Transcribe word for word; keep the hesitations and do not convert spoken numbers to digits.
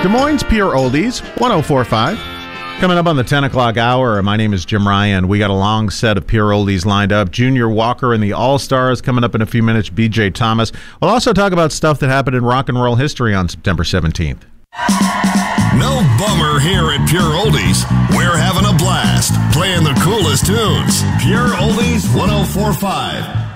Des Moines Pure Oldies, one oh four point five. Coming up on the ten o'clock hour, my name is Jim Ryan. We got a long set of Pure Oldies lined up. Junior Walker and the All-Stars coming up in a few minutes. B J Thomas. We'll also talk about stuff that happened in rock and roll history on September seventeenth. No bummer here at Pure Oldies. We're having a blast playing the coolest tunes. Pure Oldies one oh four point five.